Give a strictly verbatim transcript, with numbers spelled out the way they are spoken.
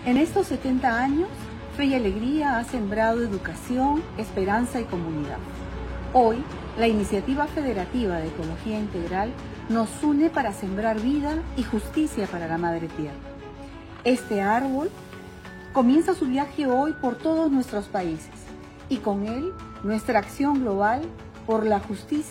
En estos setenta años, Fe y Alegría ha sembrado educación, esperanza y comunidad. Hoy, la Iniciativa Federativa de Ecología Integral nos une para sembrar vida y justicia para la Madre Tierra. Este árbol comienza su viaje hoy por todos nuestros países y con él nuestra acción global por la justicia